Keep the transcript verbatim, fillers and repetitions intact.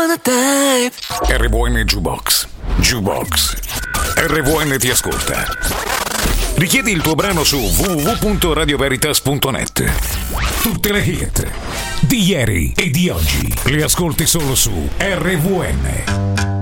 the type. R V N Jukebox. Jukebox. R V N ti ascolta. Richiedi il tuo brano su w w w punto radio veritas punto net. Tutte le hit di ieri e di oggi le ascolti solo su R V N.